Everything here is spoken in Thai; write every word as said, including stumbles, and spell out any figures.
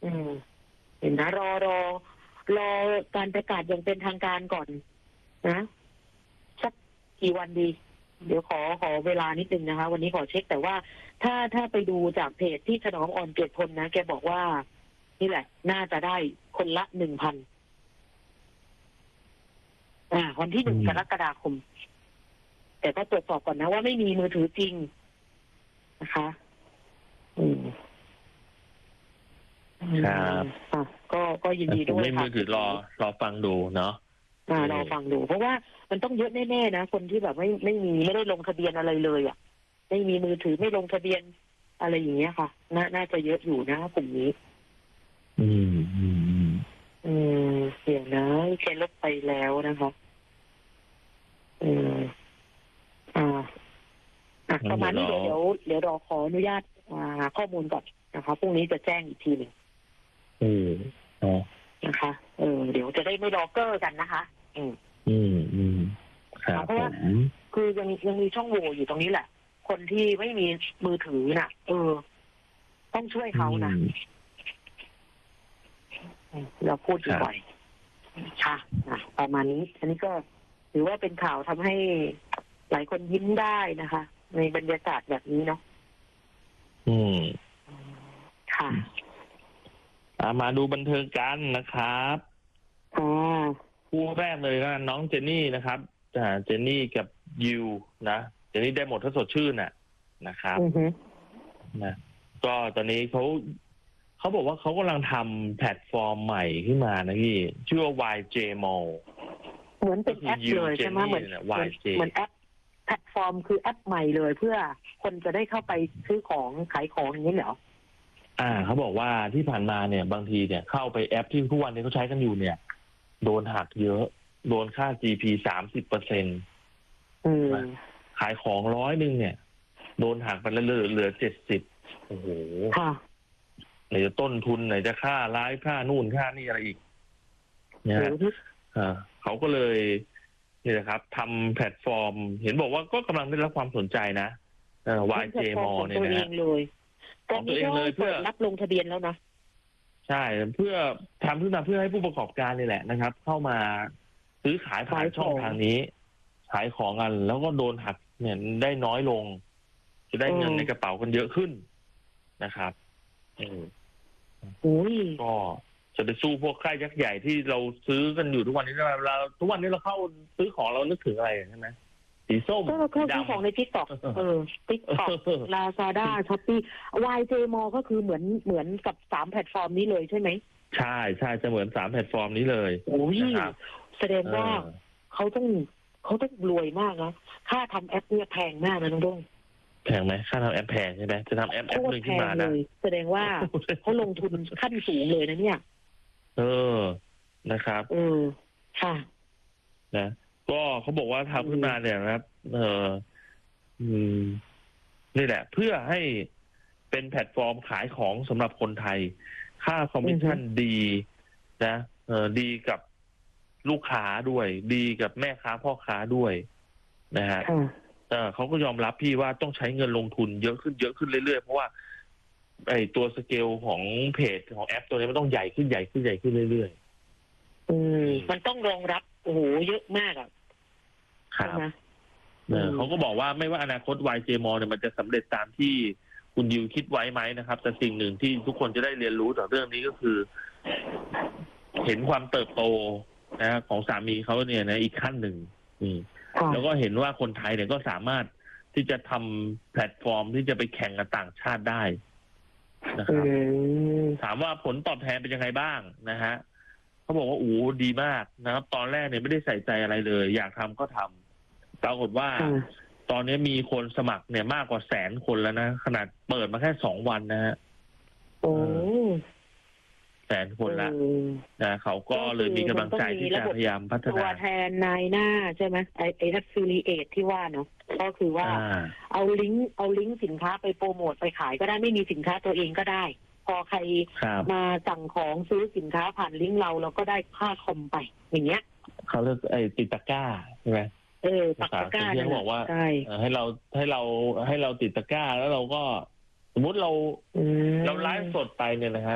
อืมเห็นนะรอรอรอการประกาศอย่างเป็นทางการก่อนนะสักกี่วันดีเดี๋ยวขอขอเวลานิดนึงนะคะวันนี้ขอเช็คแต่ว่าถ้าถ้าไปดูจากเพจที่ถนอมอ่อนเกียรติพลนะแกบอกว่านี่แหละน่าจะได้คนละหนึ่งพันอ่าวันที่หนึ่งกรกฎาคมแต่ก็ตรวจสอบก่อนนะว่าไม่มีมือถือจริงนะคะอืมครับอ่ะก็ก็ยินดีด้วยไม่มือถือรอรอฟังดูเนาะอ่ารอฟังดูเพราะว่ามันต้องเยอะแน่ๆนะคนที่แบบไม่ไม่มีไม่ได้ลงทะเบียนอะไรเลยอ่ะไม่มีมือถือไม่ลงทะเบียนอะไรอย่างเงี้ยค่ะน่าน่าจะเยอะอยู่นะกลุ่มนี้อืมอืมอืมอืมเสียงนะแกลบไปแล้วนะคะอืมอ่าอ่ะประมาณนี้เดี๋ยวเดี๋ยวเดี๋ยวรอขออนุญาตอ่าข้อมูลก่อนนะคะพรุ่งนี้จะแจ้งอีกทีหนึ่งอืมอ๋อนะคะเออเดี๋ยวจะได้ไม่รอเกอร์กันนะคะ อืมอืมอืมครับเพราะว่าคือยังยังมีช่องโหว่อยู่ตรงนี้แหละ คนที่ไม่มีมือถือน่ะ เออ ต้องช่วยเขานะเราพูดบ่อยค่ะอ่ะประมาณนี้ อันนี้ก็ถือว่าเป็นข่าวทำให้หลายคนยิ้มได้นะคะ ในบรรยากาศแบบนี้เนาะอืมค่ะมาดูบันเทิงกันนะครับอ่าคู่แรกเลยก็น้องเจนนี่นะครับเจนนี่กับยิวนะเจนนี่ได้หมดถ้าสดชื่นน่ะนะครับนะก็ตอนนี้เขาเขาบอกว่าเขากำลังทำแพลตฟอร์มใหม่ขึ้นมานะพี่ชื่อว่า วาย เจ Mall เหมือนเป็นแอปเลยใช่ไหมเหมือนเหมือนแอปแพลตฟอร์มคือแอปใหม่เลยเพื่อคนจะได้เข้าไปซื้อของขายของอย่างนี้เหรออ่าเขาบอกว่าที่ผ่านมาเนี่ยบางทีเนี่ยเข้าไปแอปที่ทุกวันนี้เขาใช้กันอยู่เนี่ยโดนหักเยอะโดนค่า จี พี สามสิบเปอร์เซ็นต์ขายของร้อยหนึ่งเนี่ยโดนหักไปแล้วเหลือเหลือเจ็ดสิบโอ้โหไหนจะต้นทุนไหนจะค่าไลฟ์ค่านู่นค่านี่อะไรอีกเนี่ยอ่าเขาก็เลยนี่แหละครับทำแพลตฟอร์มเห็นบอกว่าก็กำลังได้รับความสนใจนะเอ่อ วาย เจ Mall เนี่ยนะฮะของตัวเองเลยเพื่อรับลงทะเบียนแล้วนะใช่เพื่อทำขึ้นมาเพื่อให้ผู้ประกอบการนี่แหละนะครับเข้ามาซื้อขายผ่านช่องทางนี้ขายของกันแล้วก็โดนหักเนี่ยได้น้อยลงจะได้เงินในกระเป๋ากันเยอะขึ้นนะครับก็จะไปสู้พวกค่ายยักษ์ใหญ่ที่เราซื้อกันอยู่ทุกวันนี้เราทุกวันนี้เราเข้าซื้อของเรานึกถึงอะไรใช่ไหมสีส้มก็เราเข้าซื้อของใน TikTok เออ TikTok Lazada Shopee วาย เจ Mall ก็คือเหมือนเหมือนกับสามแพลตฟอร์มนี้เลยใช่ไหมใช่ใช่จะเหมือนสามแพลตฟอร์มนี้เลยโอ้ยแสดงว่าเขาต้องเขาต้องรวยมากนะค่าทำแอปเนี่ยแพงมากนะน้องด้งแพงไหมค่าทำแอปแพงใช่ไหมจะทำแอปแอปหนึ่งขึ้นมานะแสดงว่าเขาลงทุนขั้นสูงเลยนะเนี่ยเออนะครับเออค่ะนะก็เขาบอกว่าทำขึ้นมาเนี่ยนะครับเอออืมนี่แหละเพื่อให้เป็นแพลตฟอร์มขายของสำหรับคนไทยค่าคอมมิชชั่นดีนะเออดีกับลูกค้าด้วยดีกับแม่ค้าพ่อค้าด้วยนะฮะเออเขาก็ยอมรับพี่ว่าต้องใช้เงินลงทุนเยอะขึ้นเยอะขึ้นเรื่อยๆเพราะว่าไอ้ตัวสเกลของเพจของแอปตัวนี้มันต้องใหญ่ขึ้นใหญ่ขึ้นใหญ่ขึ้นเรื่อยๆอืมมันต้องรองรับโอ้โหเยอะมากอ่ะครับเออเขาก็บอกว่าไม่ว่าอนาคต วาย เจ Mall เนี่ยมันจะสำเร็จตามที่คุณยิวคิดไว้ไหมนะครับแต่สิ่งหนึ่งที่ทุกคนจะได้เรียนรู้ต่อเรื่องนี้ก็คือเห็นความเติบโตนะของสามีเขาเนี่ยนะอีกขั้นหนึ่งนี่แล้วก็เห็นว่าคนไทยเนี่ยก็สามารถที่จะทำแพลตฟอร์มที่จะไปแข่งกับต่างชาติได้นะครับถามว่าผลตอบแทนเป็นยังไงบ้างนะฮะเขาบอกว่าโอ้ดีมากนะครับตอนแรกเนี่ยไม่ได้ใส่ใจอะไรเลยอยากทำก็ทำปรากฏว่าตอนนี้มีคนสมัครเนี่ยมากกว่าแสนคนแล้วนะขนาดเปิดมาแค่สองวันนะฮะโอ้แสนคนละนะเขาก็เลยมีกำลังใจที่จะพยายามพัฒนาตัวแทนนายหน้าใช่ไหมไอไอ affiliate ที่ว่าเนาะก็คือว่าเอาลิงก์เอาลิงก์สินค้าไปโปรโมทไปขายก็ได้ไม่มีสินค้าตัวเองก็ได้พอใครมาสั่งของซื้อสินค้าผ่านลิงก์เราเราก็ได้ค่าคอมไปอย่างเงี้ยเขาเรียกไอติดตะกร้าใช่ไหมเออตะกร้าที่บอกว่าให้เราให้เราให้เราติดตะกร้าแล้วเราก็สมมติเราเราไลฟ์สดไปเนี่ยนะฮะ